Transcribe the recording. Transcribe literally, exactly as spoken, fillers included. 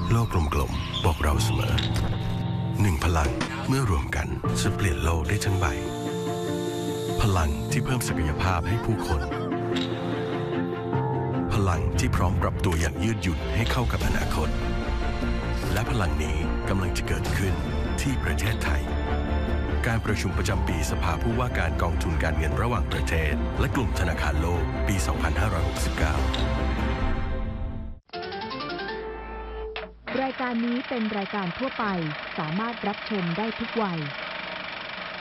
โลกกลมๆบอกเราเสมอหนึ่งพลังเมื่อรวมกันจะเปลี่ยนโลกได้ทั้งใบพลังที่เพิ่มศักยภาพให้ผู้คนพลังที่พร้อมปรับตัวอย่างยืดหยุ่นให้เข้ากับอนาคตและพลังนี้กำลังจะเกิดขึ้นที่ประเทศไทยการประชุมประจำปีสภาผู้ว่าการกองทุนการเงินระหว่างประเทศและกลุ่มธนาคารโลกปี สองพันห้าร้อยหกสิบเก้ารายการนี้เป็นรายการทั่วไปสามารถรับชมได้ทุกวัย